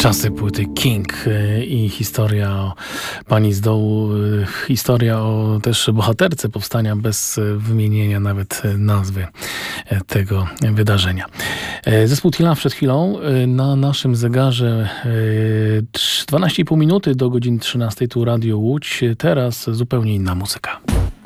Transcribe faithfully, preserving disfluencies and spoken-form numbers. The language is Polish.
Czasy płyty King i historia o pani z dołu, historia o też bohaterce powstania bez wymienienia nawet nazwy tego wydarzenia. Zespół Tila przed chwilą na naszym zegarze dwanaście i pół minuty do godziny trzynastej, tu Radio Łódź. Teraz zupełnie inna muzyka.